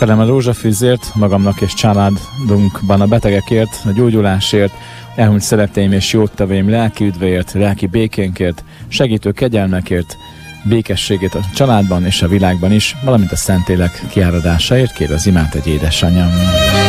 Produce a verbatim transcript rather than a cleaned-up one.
Felem a rózsafűzért, magamnak és családunkban a betegekért, a gyógyulásért, elhunyt szeretteim és jóttevőim lelki üdvéért, lelki békénkért, segítő kegyelmekért, békességét a családban és a világban is, valamint a Szentlélek kiáradásáért kér az imát egy édesanyám.